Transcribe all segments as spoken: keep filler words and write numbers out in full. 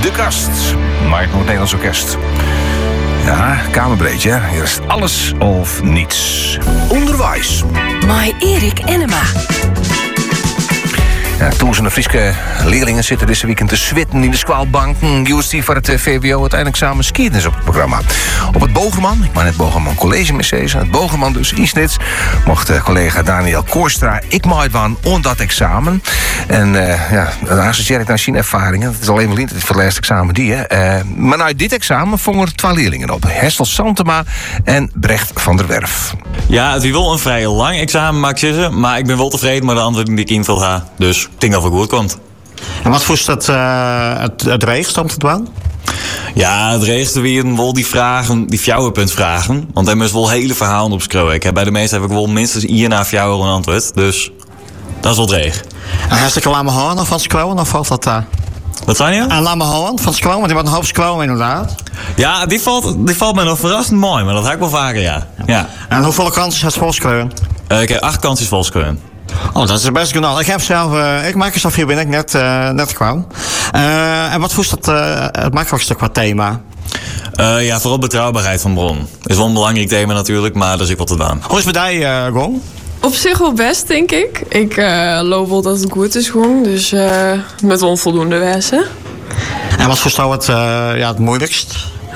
De Kast, maar het Noord-Nederlands Orkest. Ja, kamerbreedje, hè? Hier is alles of niets. Onderwijs. Mai Erik Enema. Ja, Toers en de Frieske leerlingen zitten deze weekend te zwitten in de squaalbanken. Juist die voor het V W O uiteindelijk samen skiën op het programma. Op het Bogerman, ik maak net Bogerman College Message. Het Bogerman dus in Snits mocht collega Daniel Koorstra ik maak van on dat examen. En uh, ja, dan associeer ik naar zijn ervaringen. Het is alleen maar niet voor het laatste examen die, hè. Uh, maar na dit examen vongen er twee leerlingen op. Hestel Santema en Brecht van der Werf. Ja, het is wel een vrij lang examen, mag ik zeggen. Maar ik ben wel tevreden met de antwoorden die ik invul ha. Dus ik denk dat het goed komt. En wat voest dat uh, het, het reegst om te doen? Ja, het reegste weer wel die vragen, die fjouwerpunt vragen. Want daar is wel hele verhalen op schreeuwen. Ik heb bij de meeste heb ik wel minstens hier na fjouwer een antwoord. Dus dat is wel het reeg. En heeft ik een lame hoorn of van skroon of valt dat daar? Wat zijn je? Een lame hoorn van skroon, want die wordt een hoop skroon inderdaad. Ja, die valt, die valt me nog verrassend mooi, maar dat heb ik wel vaker, ja. ja. En hoeveel kansen heeft volskreun? Uh, ik heb acht kansjes volskreun. Oh, dat is best genoeg. Ik heb zelf, uh, ik maak er zelf hier ben ik net, uh, net kwam. Uh, en wat voest dat uh, het makkelijkste qua thema? Uh, ja, vooral betrouwbaarheid van bron. Is wel een belangrijk thema natuurlijk, maar daar is ik wat te doen. Hoe is het bij jou, uh, Gong? Op zich wel best, denk ik. Ik uh, loop wel dat het goed is gewoon, dus uh, met onvoldoende wezen. En wat voest jou het, uh, ja, het moeilijkst?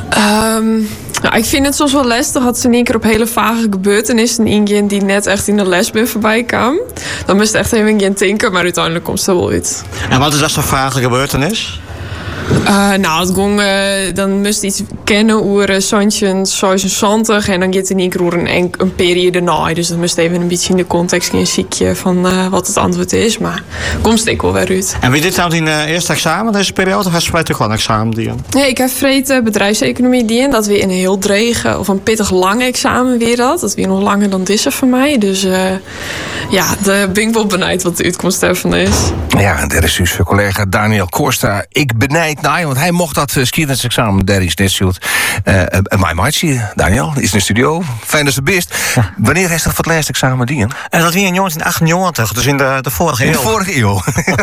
Um, nou, ik vind het soms wel lastig dat ze in één keer op hele vage gebeurtenissen ingaan die net echt in de les ben voorbij kwam. Dan moest echt even gaan denken, maar uiteindelijk komt ze wel uit. En wat is dat zo'n vage gebeurtenis? Uh, nou, het gong, uh, dan moest iets kennen over uh, zeventig en dan gaat het in één keer over een, een periode na. Dus dat moest even een beetje in de context gaan ziekje van uh, wat het antwoord is. Maar komt ik wel weer uit. En wie dit nou in uh, eerste examen deze periode? Of heeft je toch wel een examen die? Nee, ik heb vreed bedrijfseconomie die. Dat weer een heel drege of een pittig lang examen weer dat. Dat weer nog langer dan deze voor mij. Dus uh, ja, daar ben ik wel benijd wat de uitkomst ervan is. Ja, en daar is dus collega Daniel Koorstra. Ik benijd naar, want hij mocht dat uh, skiërsexamen daar is net zoet. Uh, my maatje, Daniel, is in de studio. Fijn dat ze best. Ja. Wanneer is dat voor het laatste examen die? En dat weer in negentien achtennegentig, dus in de, de vorige eeuw. In de vorige eeuw.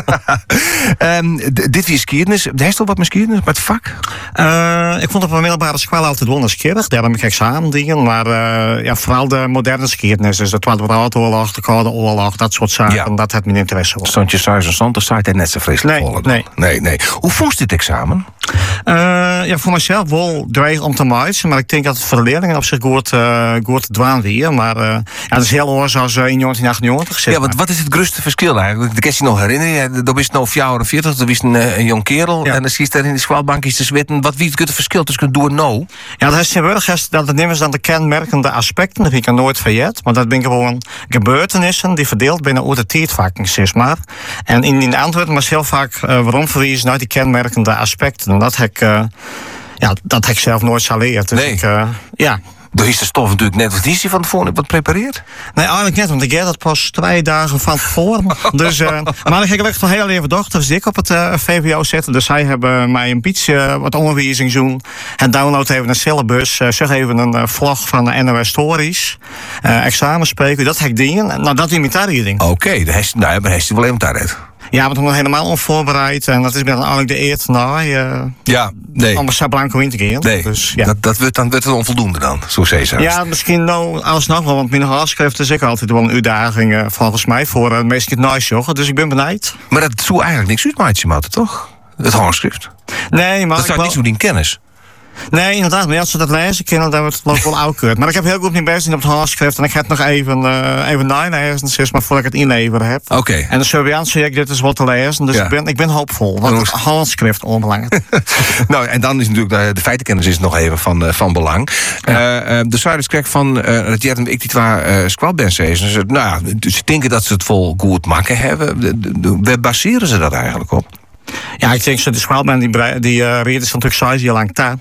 um, d- dit weer skiërs. Heeft al wat met skiërs, met het vak? Uh, ik vond op een middelbare school altijd wel nieuwsgierig. Daar heb ik examen dingen, maar uh, ja, vooral de moderne skiërs. Dus de Tweede Wereldoorlog, de Koude Oorlog, dat soort zaken. Ja. Dat had mijn interesse wel. Stond je thuis en stond, staat hij net zo vreselijk nee, vol. Nee. nee, nee. Hoe vond dit examen? Uh, ja, voor mezelf wel dreig om te maken, maar ik denk dat het voor de leerlingen op zich goed, uh, goed te doen weer. Maar uh, ja, dat is heel hoor zoals uh, in negentien achtennegentig. Zeg ja, wat, wat is het grootste verschil eigenlijk? Ik kan je nog herinneren, dat is nou vierenveertig, dat is een, een jong kerel. Ja. En dan zie je daar in de squalbankjes te zwitten. Wat wie is het verschil tussen doen en nou? Ja, dat is tegenwoordig dat het nemen dan de kenmerkende aspecten. Dat vind ik nooit verjet. Maar dat ben gewoon gebeurtenissen die verdeeld binnen uit de tijdvakken, zeg maar. En in die antwoorden maar heel vaak uh, waarom verwijzen naar die kenmerkende aspecten. En dat heb ik, uh, ja, dat heb ik zelf nooit geleerd. Dus nee. ik, uh, ja. Door is de stof natuurlijk net wat is die van tevoren wat prepareerd? Nee, eigenlijk net, want ik heb dat pas twee dagen van tevoren. dus, uh, maar ik heb echt van heel even dochters die ik op het uh, V W O zitten. Dus zij hebben mij een beetje uh, wat onderwijzing doen. En download even een syllabus. Uh, zeg even een uh, vlog van uh, N O S Stories. Uh, examenspreken, dat heb ik dingen. Nou, dat imitatie ding. Oké, okay, nou ja, maar heeft hij wel even daaruit. Ja, want we zijn helemaal onvoorbereid. En dat is dan eigenlijk de eer na. Uh, ja, nee. Om een blanco in te gaan. Nee, dus, ja. dat, dat wordt dan wordt het onvoldoende dan, zo zei ze. Ja, misschien nou alsnog wel. Want mijn handschrift is ook altijd wel een uitdaging uh, volgens mij. Voor uh, meestal het nice. Dus ik ben benijd. Maar dat zou eigenlijk niks uitmaken, Maarten, toch? Het handschrift. Nee, maar dat zou wel... niet zo die kennis. Nee, inderdaad. Maar als ze dat lezen kunnen, dan wordt het wel oudkeurd. Maar ik heb heel goed mijn best in op het handschrift. En ik heb nog even, uh, even nalezen, zeg maar, voordat ik het inleveren heb. Oké. Okay. En de Surveillance zie ik dit is wat te lezen. Dus ja. ik, ben, ik ben hoopvol. Want het handschrift onbelangrijk. Nou, en dan is natuurlijk de, de feitenkennis is nog even van, uh, van belang. Ja. Uh, uh, de Zuiders kreeg van uh, dat jij ik die twee uh, squadbands. Nou ja, ze denken dat ze het vol goed maken hebben. De, de, de, waar baseren ze dat eigenlijk op? Ja, ik denk dat de squadband die, die uh, reed is natuurlijk zo heel lang daar.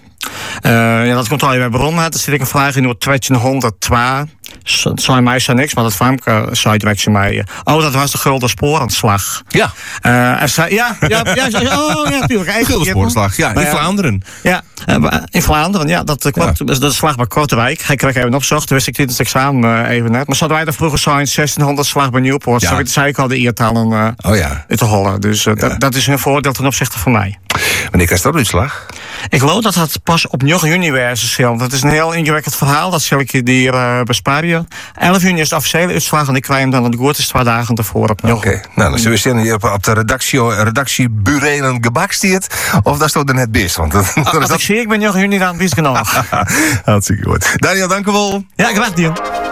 Uh, ja, dat komt al bij waarom. Dan zit ik een vraag in door tweeduizendtwee. Het zei mij zo niks, maar dat Famke zei direct mij. Oh, dat was de Gulden Spooraanslag. Ja. Uh, en zei, ja, ja, ja, oh ja, natuurlijk. Gulden Spooraanslag, ja, in uh, Vlaanderen. Ja, uh, in Vlaanderen, ja, dat klopt. Ja. Dat is de slag bij Kortewijk. Hij kreeg even opzocht, wist ik dit het examen uh, even net. Maar zouden wij er vroeger zijn, zestienhonderd slag bij Nieuwpoort. Ja. Zo zei ik al de eertalen uh, oh, ja. uit te hollen. Dus uh, ja. dat, dat is een voordeel ten opzichte van mij. Wanneer krijg je dat uitslag? Ik geloof dat het pas op negen juni wezen zal. Dat is een heel ingewikkeld verhaal, dat zal ik je hier uh, besparen. elf juni is de officiële uitslag en ik krijg hem dan het goed is twee dagen ervoor op negen. Oké, okay. Nou dan zullen we zien hier op, op de redactie, redactieburelen gebakstiert. Of dat is toch er net best? Want dat, Als dat is ik zie, ik ben negen juni dan best genoeg. Hartstikke goed. Daniel, dank u wel. Ja, graag gedaan.